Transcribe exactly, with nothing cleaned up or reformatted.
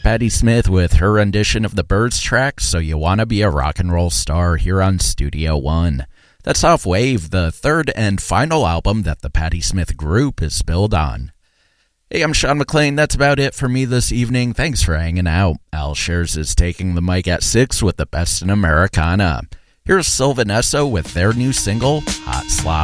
Patti Smith with her rendition of the Byrds track, So You Wanna Be a Rock and Roll Star, here on Studio One. That's off Wave, the third and final album that the Patti Smith Group is billed on. Hey, I'm Sean McLean. That's about it for me this evening. Thanks for hanging out. Al Shares is taking the mic at six with the best in Americana. Here's Sylvan Esso with their new single, Hot Slop.